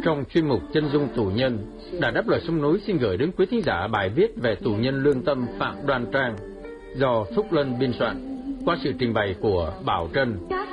Trong chuyên mục Chân dung tù nhân, Đài Đáp Lời Sông Núi xin gửi đến quý thính giả bài viết về tù nhân lương tâm Phạm Đoan Trang do Thúc Lân biên soạn qua sự trình bày của Bảo Trân.